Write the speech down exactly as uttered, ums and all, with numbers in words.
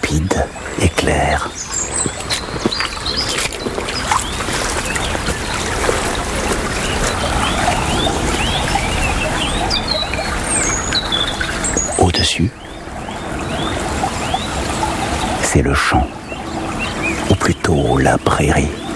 limpide et clair. Au-dessus, c'est le champ, ou plutôt la prairie.